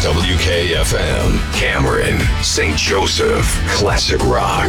WKFM, Cameron, St. Joseph, Classic Rock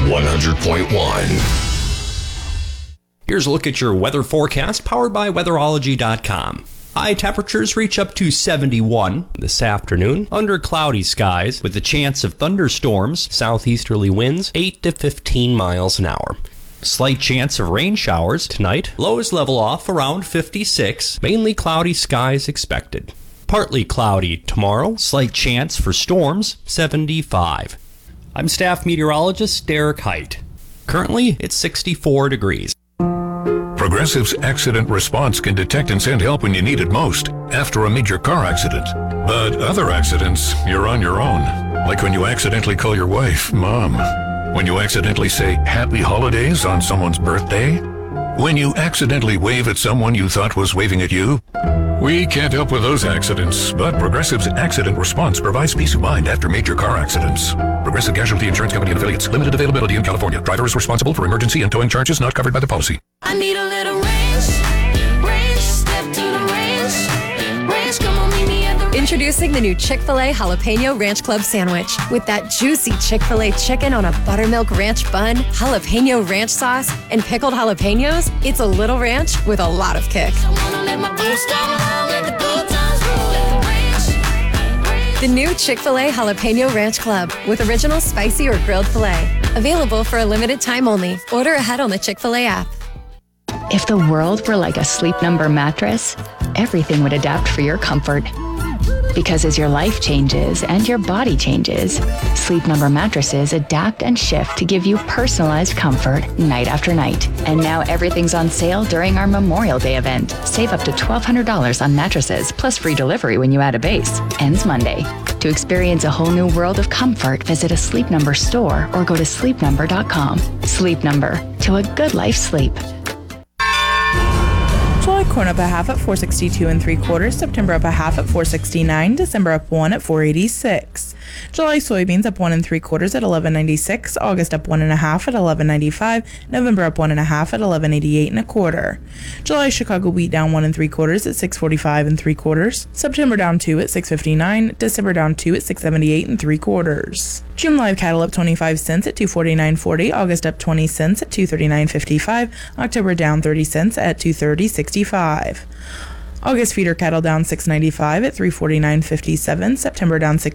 100.1. Here's a look at your weather forecast powered by weatherology.com. High temperatures reach up to 71 this afternoon under cloudy skies with a chance of thunderstorms, southeasterly winds 8 to 15 miles an hour. Slight chance of rain showers tonight. Lows level off around 56. Mainly cloudy skies expected. Partly cloudy tomorrow. Slight chance for storms, 75. I'm staff meteorologist Derek Height. Currently, it's 64 degrees. Progressive's accident response can detect and send help when you need it most, after a major car accident. But other accidents, you're on your own. Like when you accidentally call your wife Mom. When you accidentally say Happy Holidays on someone's birthday. When you accidentally wave at someone you thought was waving at you. We can't help with those accidents, but Progressive's accident response provides peace of mind after major car accidents. Progressive Casualty Insurance Company and Affiliates. Limited availability in California. Driver is responsible for emergency and towing charges not covered by the policy. I need a little ranch, step to the ranch, come on, meet me at the ranch. Introducing the new Chick-fil-A Jalapeno Ranch Club Sandwich. With that juicy Chick-fil-A chicken on a buttermilk ranch bun, jalapeno ranch sauce, and pickled jalapenos, it's a little ranch with a lot of kick. I wanna let my boots down, let the good times roll at the ranch. The new Chick-fil-A Jalapeno Ranch Club with original spicy or grilled filet. Available for a limited time only. Order ahead on the Chick-fil-A app. If the world were like a Sleep Number mattress, everything would adapt for your comfort. Because as your life changes and your body changes, Sleep Number mattresses adapt and shift to give you personalized comfort night after night. And now everything's on sale during our Memorial Day event. Save up to $1,200 on mattresses, plus free delivery when you add a base. Ends Monday. To experience a whole new world of comfort, visit a Sleep Number store or go to sleepnumber.com. Sleep Number. To a good life sleep. July corn up a half at 462 3/4. September up a half at 469. December up 1 at 486. July soybeans up 1 3/4 at 11.96. August up 1 1/2 at 11.95. November up 1 1/2 at 11.88 1/4. July Chicago wheat down 1 3/4 at 6.45 3/4. September down 2 at 6.59. December down 2 at 6.78 3/4. June live cattle up 25 cents at 249.40. August up 20 cents at 239.55. October down 30 cents at 230.65. August feeder cattle down 6.95 at 349.57. September down 6